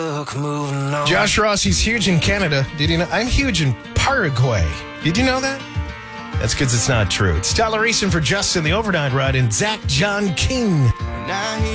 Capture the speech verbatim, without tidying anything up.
Josh Rossi's huge in Canada. Did you know? I'm huge in Paraguay. Did you know that? That's because it's not true. It's Tyler Easton for Justin, the Overnight Ride, and Zach John King.